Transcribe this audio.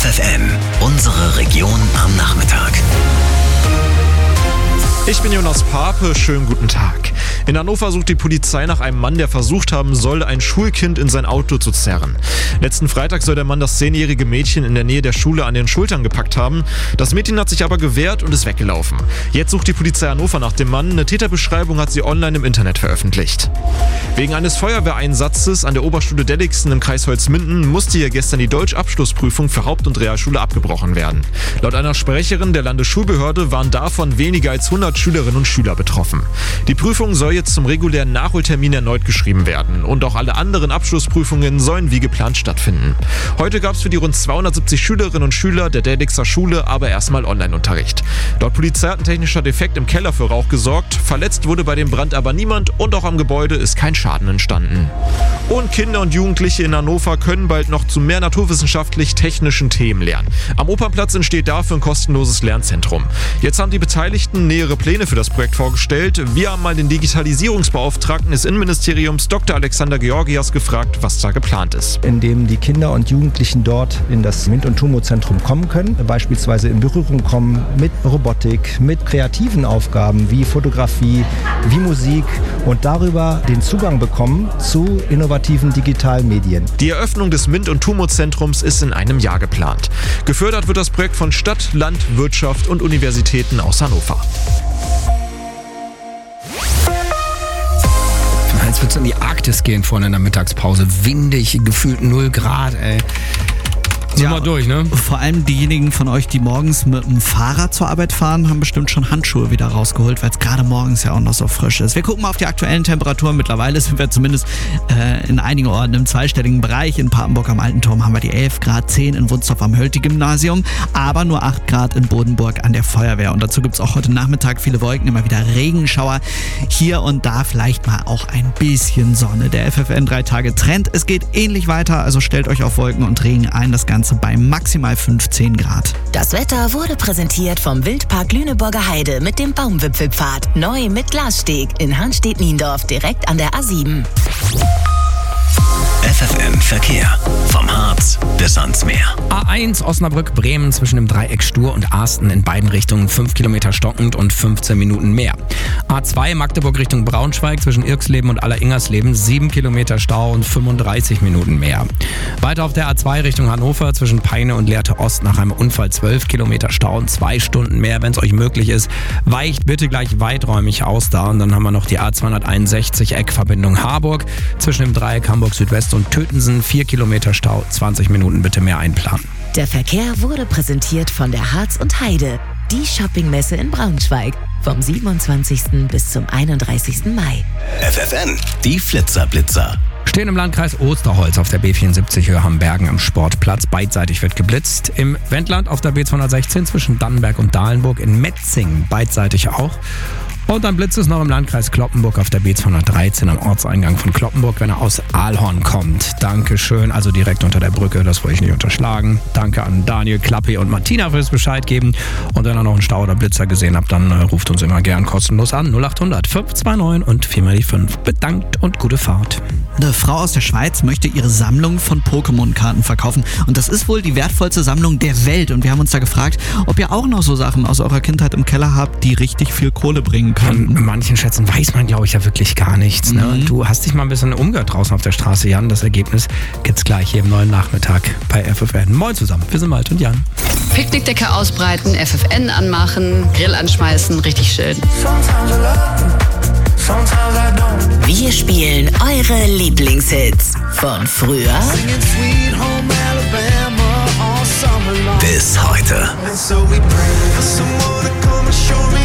FFN, unsere Region am Nachmittag. Ich bin Jonas Pape, schönen guten Tag. In Hannover sucht die Polizei nach einem Mann, der versucht haben soll, ein Schulkind in sein Auto zu zerren. Letzten Freitag soll der Mann das 10-jährige Mädchen in der Nähe der Schule an den Schultern gepackt haben. Das Mädchen hat sich aber gewehrt und ist weggelaufen. Jetzt sucht die Polizei Hannover nach dem Mann. Eine Täterbeschreibung hat sie online im Internet veröffentlicht. Wegen eines Feuerwehreinsatzes an der Oberschule Deligsten im Kreis Holzminden musste hier gestern die Deutschabschlussprüfung für Haupt- und Realschule abgebrochen werden. Laut einer Sprecherin der Landesschulbehörde waren davon weniger als 100 Schülerinnen und Schüler betroffen. Die Prüfung soll jetzt zum regulären Nachholtermin erneut geschrieben werden und auch alle anderen Abschlussprüfungen sollen wie geplant stattfinden. Heute gab es für die rund 270 Schülerinnen und Schüler der Deligster Schule aber erstmal Online-Unterricht. Laut Polizei hat ein technischer Defekt im Keller für Rauch gesorgt. Verletzt wurde bei dem Brand aber niemand und auch am Gebäude ist kein Schaden entstanden. Und Kinder und Jugendliche in Hannover können bald noch zu mehr naturwissenschaftlich-technischen Themen lernen. Am Opernplatz entsteht dafür ein kostenloses Lernzentrum. Jetzt haben die Beteiligten nähere Pläne für das Projekt vorgestellt. Wir haben mal den Digitalisierungsbeauftragten des Innenministeriums Dr. Alexander Georgias gefragt, was da geplant ist. Indem die Kinder und Jugendlichen dort in das MINT- und TUMO-Zentrum kommen können, beispielsweise in Berührung kommen mit Robotik, mit kreativen Aufgaben wie Fotografie, wie Musik und darüber den Zugang bekommen zu innovativen digitalen Medien. Die Eröffnung des MINT- und TUMO-Zentrums ist in einem Jahr geplant. Gefördert wird das Projekt von Stadt, Land, Wirtschaft und Universitäten aus Hannover. Jetzt wird es in die Arktis gehen vorne in der Mittagspause. Windig, gefühlt 0 Grad, ey. Sind wir durch, ne? Vor allem diejenigen von euch, die morgens mit dem Fahrrad zur Arbeit fahren, haben bestimmt schon Handschuhe wieder rausgeholt, weil es gerade morgens ja auch noch so frisch ist. Wir gucken mal auf die aktuellen Temperaturen. Mittlerweile sind wir zumindest in einigen Orten im zweistelligen Bereich. In Papenburg am Alten Turm haben wir die 11 Grad, 10 in Wunstorf am Hölti-Gymnasium, aber nur 8 Grad in Bodenburg an der Feuerwehr. Und dazu gibt es auch heute Nachmittag viele Wolken, immer wieder Regenschauer. Hier und da vielleicht mal auch ein bisschen Sonne. Der FFN 3-Tage-Trend. Es geht ähnlich weiter, also stellt euch auf Wolken und Regen ein. Das Ganze bei maximal 15 Grad. Das Wetter wurde präsentiert vom Wildpark Lüneburger Heide mit dem Baumwipfelpfad. Neu mit Glassteg in Hanstedt-Niendorf direkt an der A7. FFN Verkehr. Vom Harz bis ans Meer. A1 Osnabrück-Bremen zwischen dem Dreieck Stur und Arsten in beiden Richtungen 5 Kilometer stockend und 15 Minuten mehr. A2 Magdeburg Richtung Braunschweig zwischen Irksleben und Alleringersleben 7 Kilometer Stau und 35 Minuten mehr. Weiter auf der A2 Richtung Hannover zwischen Peine und Lehrte Ost nach einem Unfall 12 Kilometer Stau und 2 Stunden mehr, wenn es euch möglich ist. Weicht bitte gleich weiträumig aus da. Und dann haben wir noch die A261 Eckverbindung Harburg zwischen dem Dreieck Hamburg Südwest und Tötensen 4 Kilometer Stau, 20 Minuten bitte mehr einplanen. Der Verkehr wurde präsentiert von der Harz und Heide, die Shoppingmesse in Braunschweig, vom 27. bis zum 31. Mai. FFN, die Flitzerblitzer. Stehen im Landkreis Osterholz auf der B74 Höhe Hambergen am Sportplatz. Beidseitig wird geblitzt. Im Wendland auf der B216 zwischen Dannenberg und Dahlenburg. In Metzing beidseitig auch. Und dann blitzt es noch im Landkreis Cloppenburg auf der B213 am Ortseingang von Cloppenburg, wenn er aus Aalhorn kommt. Dankeschön, also direkt unter der Brücke, das wollte ich nicht unterschlagen. Danke an Daniel, Klappi und Martina fürs Bescheid geben. Und wenn ihr noch einen Stau oder Blitzer gesehen habt, dann ruft uns immer gern kostenlos an. 0800 529 und 4x5. Bedankt und gute Fahrt. Eine Frau aus der Schweiz möchte ihre Sammlung von Pokémon-Karten verkaufen. Und das ist wohl die wertvollste Sammlung der Welt. Und wir haben uns da gefragt, ob ihr auch noch so Sachen aus eurer Kindheit im Keller habt, die richtig viel Kohle bringen können. Von manchen Schätzen weiß man, glaube ich, ja wirklich gar nichts. Ne? Du hast dich mal ein bisschen umgehört draußen auf der Straße, Jan. Das Ergebnis gibt's gleich hier im neuen Nachmittag bei FFN. Moin zusammen, wir sind Malte und Jan. Picknickdecke ausbreiten, FFN anmachen, Grill anschmeißen, richtig schön. Wir spielen eure Lieblingshits von früher Bis heute. And so we pray for someone to come and show me